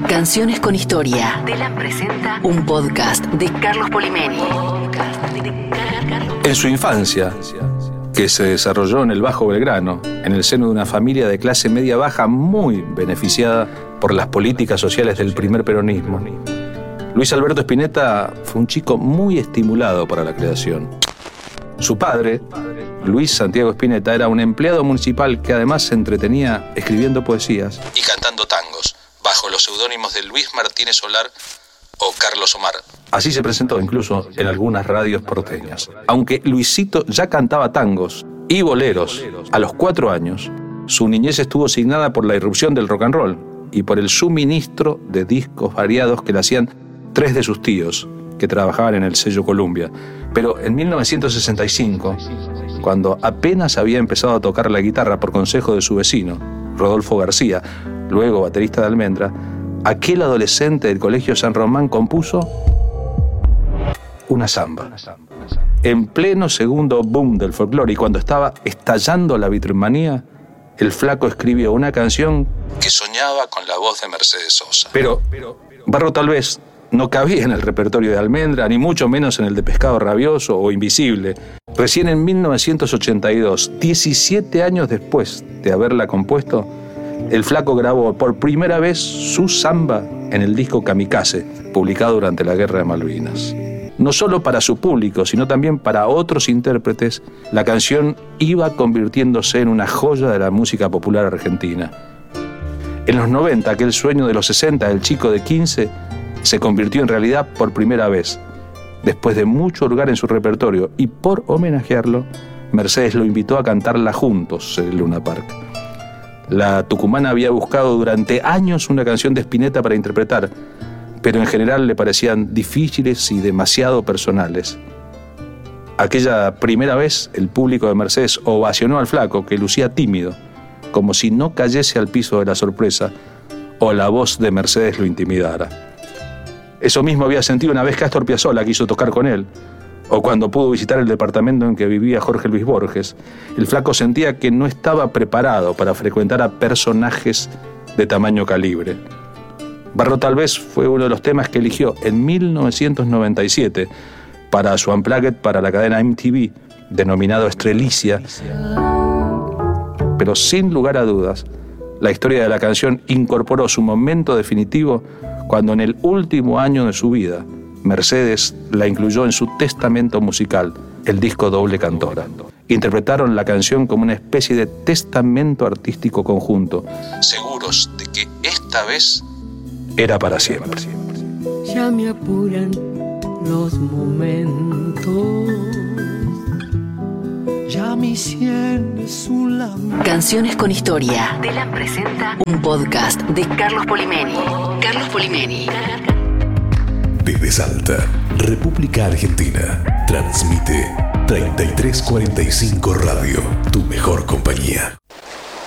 Canciones con Historia. Telam presenta un podcast de Carlos Polimeni. En su infancia, que se desarrolló en el Bajo Belgrano, en el seno de una familia de clase media-baja muy beneficiada por las políticas sociales del primer peronismo, Luis Alberto Spinetta fue un chico muy estimulado para la creación. Su padre, Luis Santiago Spinetta, era un empleado municipal que además se entretenía escribiendo poesías y cantando tangos, bajo los seudónimos de Luis Martínez Solar o Carlos Omar. Así se presentó incluso en algunas radios porteñas. Aunque Luisito ya cantaba tangos y boleros a los 4 años, su niñez estuvo signada por la irrupción del rock and roll y por el suministro de discos variados que le hacían 3 de sus tíos, que trabajaban en el sello Columbia. Pero en 1965, cuando apenas había empezado a tocar la guitarra por consejo de su vecino, Rodolfo García, luego baterista de Almendra, aquel adolescente del Colegio San Román compuso una samba. En pleno segundo boom del folclore y cuando estaba estallando la vitromanía, el flaco escribió una canción que soñaba con la voz de Mercedes Sosa. Pero Barro tal vez no cabía en el repertorio de Almendra, ni mucho menos en el de Pescado Rabioso o Invisible. Recién en 1982, 17 años después de haberla compuesto, el flaco grabó por primera vez su samba en el disco Kamikaze, publicado durante la Guerra de Malvinas. No solo para su público, sino también para otros intérpretes, la canción iba convirtiéndose en una joya de la música popular argentina. En los 90, aquel sueño de los 60 del chico de 15 se convirtió en realidad por primera vez. Después de mucho hurgar en su repertorio y por homenajearlo, Mercedes lo invitó a cantarla juntos en el Luna Park. La tucumana había buscado durante años una canción de Spinetta para interpretar, pero en general le parecían difíciles y demasiado personales. Aquella primera vez, el público de Mercedes ovacionó al flaco, que lucía tímido, como si no cayese al piso de la sorpresa o la voz de Mercedes lo intimidara. Eso mismo había sentido una vez que Astor Piazzolla quiso tocar con él, o cuando pudo visitar el departamento en que vivía Jorge Luis Borges. El flaco sentía que no estaba preparado para frecuentar a personajes de tamaño calibre. Barro tal vez fue uno de los temas que eligió en 1997 para su Unplugged para la cadena MTV, denominado Estrelicia. Pero sin lugar a dudas, la historia de la canción incorporó su momento definitivo cuando en el último año de su vida, Mercedes la incluyó en su testamento musical, el disco Doble Cantora. Interpretaron la canción como una especie de testamento artístico conjunto, seguros de que esta vez era para siempre. Ya me apuran los momentos, ya mi sien es un lamento. Canciones con Historia. Telam presenta un podcast de Carlos Polimeni. Carlos Polimeni. Desde Salta, República Argentina, transmite 3345 Radio, tu mejor compañía.